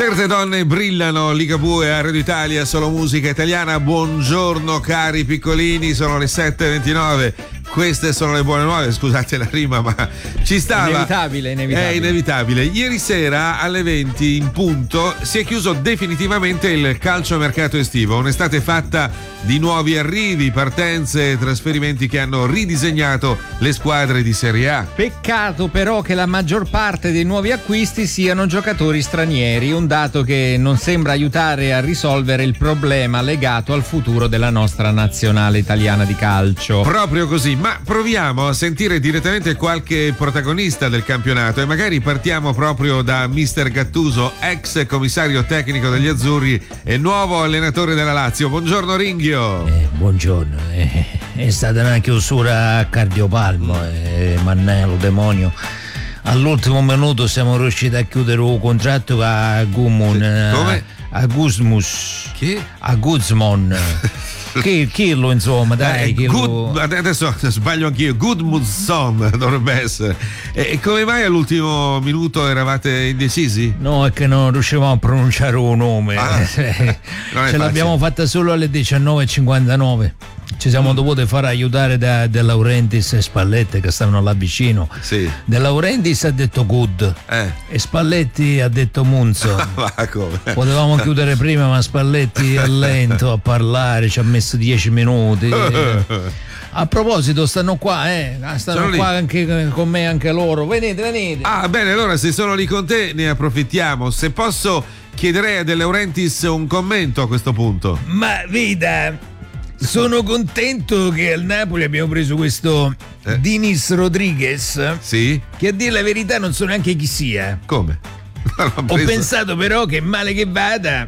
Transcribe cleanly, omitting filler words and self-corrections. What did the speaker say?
Certe donne brillano, Ligabue a Radio Italia, solo musica italiana. Buongiorno cari piccolini, sono le 7:29. Queste sono le buone nuove, scusate la rima, ma ci stava. Inevitabile. È inevitabile. Ieri sera alle 20 in punto si è chiuso definitivamente il calciomercato estivo. Un'estate fatta di nuovi arrivi, partenze e trasferimenti che hanno ridisegnato le squadre di Serie A. Peccato però che la maggior parte dei nuovi acquisti siano giocatori stranieri, un dato che non sembra aiutare a risolvere il problema legato al futuro della nostra nazionale italiana di calcio. Proprio così, ma proviamo a sentire direttamente qualche protagonista del campionato e magari partiamo proprio da Mister Gattuso, ex commissario tecnico degli azzurri e nuovo allenatore della Lazio. Buongiorno Ringhio. Buongiorno, è stata una chiusura a cardiopalmo, mannello demonio. All'ultimo minuto siamo riusciti a chiudere un contratto a Gumon. Come? A Guzmus. Chi? A Guzmon. Chillo insomma, dai. Adesso sbaglio anch'io. Gudmundsson dovrebbe essere. E come mai all'ultimo minuto eravate indecisi? No, è che non riuscivamo a pronunciare un nome. Ce l'abbiamo fatta solo alle 19:59. Ci siamo dovuti far aiutare da De Laurentiis e Spalletti che stavano là vicino. Sì. De Laurentiis ha detto good e Spalletti ha detto Munzo. Ma come? Potevamo chiudere prima, ma Spalletti è lento a parlare, ci ha messo 10 minuti. A proposito, stanno qua, stanno qua anche con me, anche loro. Venite. Ah, bene, allora se sono lì con te ne approfittiamo. Se posso, chiederei a De Laurentiis un commento a questo punto. Ma veda, sono contento che al Napoli abbiamo preso questo Dinis Rodriguez. Sì? Che a dire la verità non so neanche chi sia. Come? Ho pensato però che male che vada